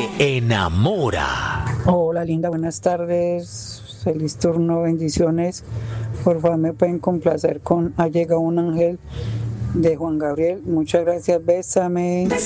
te enamora. Hola linda, buenas tardes, feliz turno, bendiciones. Por favor me pueden complacer con Ha llegado un ángel de Juan Gabriel. Muchas gracias, bésame.